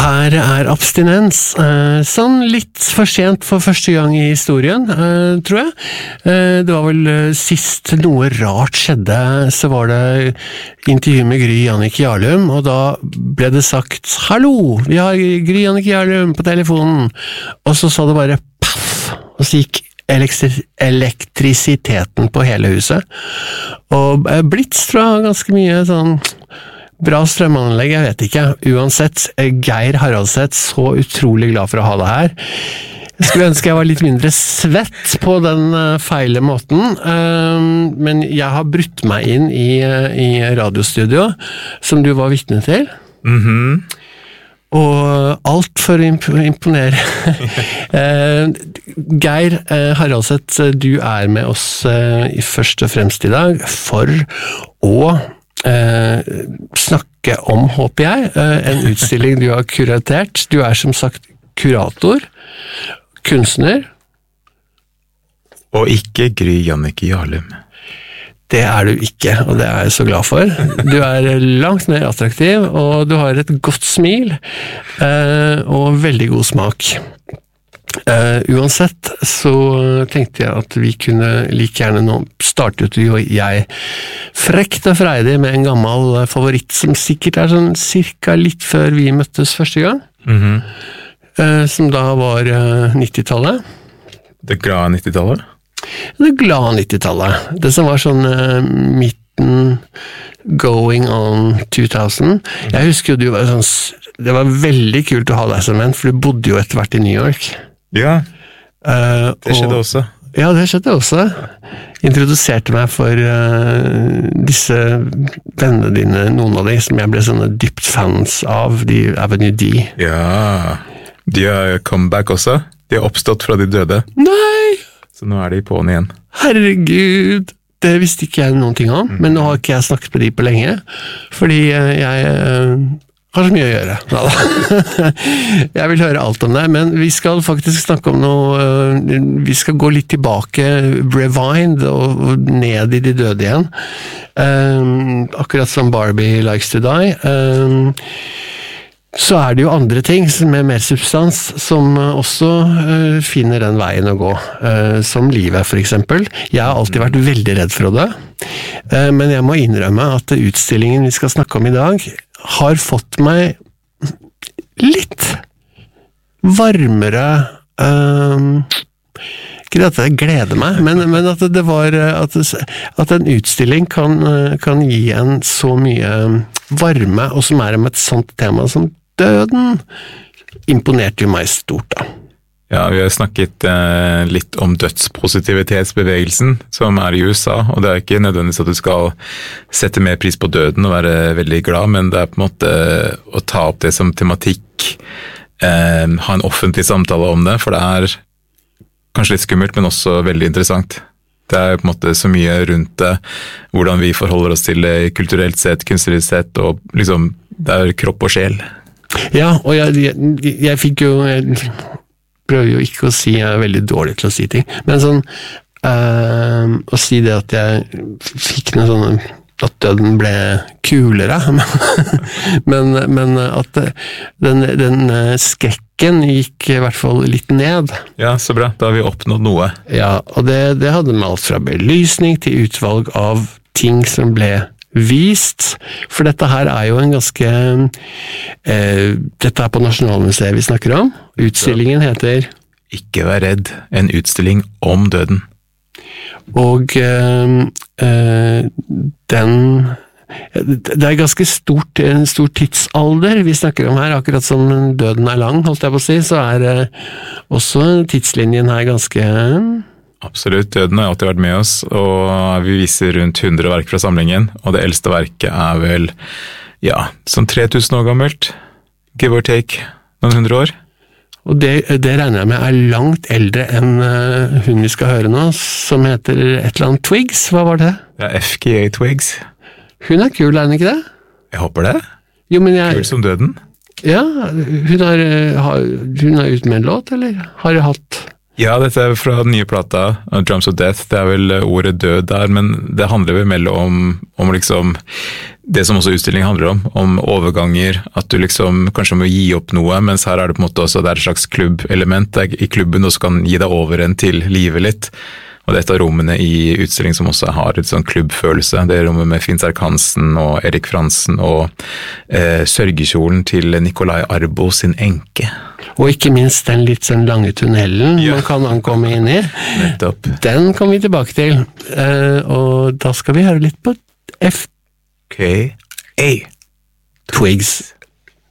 Her abstinens, sånn litt for sent for første gang i historien, tror jeg. Det var vel sist noe rart skjedde, så var det intervju med Gry Jannicke Jarlum, og da ble det sagt, hallo, vi har Gry Jannicke Jarlum på telefonen, og så sa det bare paff, og så gikk elektrisiteten på hele huset, og blitz tror jeg ganske mye sånn bra strømanlegg, jeg vet ikke. Uansett, Geir Haraldseth, så utrolig glad for å ha det her. Jeg skulle ønske jeg var litt mindre svett på den feile måten, men jeg har brutt meg inn i radiostudio, som du var vitne til. Og alt for å imponere. Geir Haraldseth, du med oss først og fremst i dag for å snakke om, håper jeg, en utstilling du har kuratert. Du som sagt kurator, kunstner. Og ikke Gry Jannicke Jarlum. Det du ikke, og det jeg så glad for. Du langt mer attraktiv, og du har et godt smil, og veldig god smak. Uansett så tenkte jeg at vi kunne like gjerne nå startet jo jeg frekt og freidig med en gammel favoritt som sikkert sånn cirka litt før vi møttes første gang, som da var 90-tallet. Det glade 90-tallet? Det glade 90-tallet. Det som var sånn midten going on 2000. Jeg husker jo du var sånn, det var veldig kult å ha deg som venn, for du bodde jo etter hvert i New York. Ja, det skjedde også. Ja, det skjedde også. Introduserte meg for disse vennene dine, noen av de som jeg ble sånne dypt fans av, de Avenue D. Ja, de har comeback også. De har oppstått fra de døde. Nei! Så nå de på'n igjen. Herregud, det visste ikke jeg noen ting om, men nå har ikke jeg snakket med de på lenge, fordi jeg har så mye å gjøre. Jeg vil høre alt om det, men vi skal faktisk snakke om noe, vi skal gå litt tilbake, rewind, og ned i de døde igjen. Akkurat som Barbie Likes to Die. Så det jo andre ting med mer substans som også finner den veien å gå, som livet for eksempel. Jeg har alltid vært veldig redd for det, men jeg må innrømme at utstillingen vi skal snakke om i dag har fått meg litt varmere, ikke at jeg gleder meg, men at det var at en utstilling kan gi en så mye varme, og som om et sånt tema som døden, imponerte jo meg stort da. Ja, vi har snakket litt om dødspositivitetsbevegelsen som i USA, og det ikke nødvendigvis at du skal sette mer pris på døden og være veldig glad, men det på en måte å ta opp det som tematikk, ha en offentlig samtale om det, for det kanskje litt skummelt, men også veldig interessant. Det på en måte så mye rundt det, hvordan vi forholder oss til det kulturelt sett, kunstnerisk sett, og liksom, det kropp og sjel. Ja, og jeg fikk jo... prøver jo ikke å si, jeg veldig dårlig til å si ting, men sånn å si det at jeg fikk noe sånn at døden ble kulere, men at den skrekken gikk i hvert fall litt ned. Ja, så bra, da har vi oppnådd noe. Ja, og det hadde med alt fra belysning til utvalg av ting som ble vist, for dette her jo en ganske dette på Nasjonalmuseet vi snakker om. Utstillingen heter Ikke vær redd, en utstilling om døden. Og det ganske en stor tidsalder vi snakker om her, akkurat som døden lang, holdt jeg på å si, så også tidslinjen her ganske... Absolutt, døden har alltid vært med oss, og vi viser rundt 100 verk fra samlingen, og det eldste verket vel, ja, sånn 3000 år gammelt, give or take, noen 100 år. Og det regner jeg med langt eldre enn hun vi skal høre nå, som heter et eller annet Twigs, hva var det? Ja, FKA Twigs. Hun kul, hun ikke det? Jeg håper det. Jo, men kul som døden. Ja, hun har ut med en låt, eller har hatt... Ja, dette er fra den nye plata, Drums of Death. Det er vel ordet død der, men det handler vel mer om liksom det som også utstillingen handler om overganger, at du liksom kanskje må gi opp noe, mens her er det på en måte også, det er et slags klubbelement i klubben, og så kan gi deg over en til livet litt. Og det er et av rommene i utstillingen som også har et sånn klubbfølelse. Det er rommet med Finn Serkansen og Erik Fransen og sørgekjolen til Nikolai Arbo sin enke. Og ikke minst den litt sånn lange tunnelen man kan ankomme inn i. Nettopp. Den kommer vi tilbake til. Og da skal vi høre litt på FKA Twigs.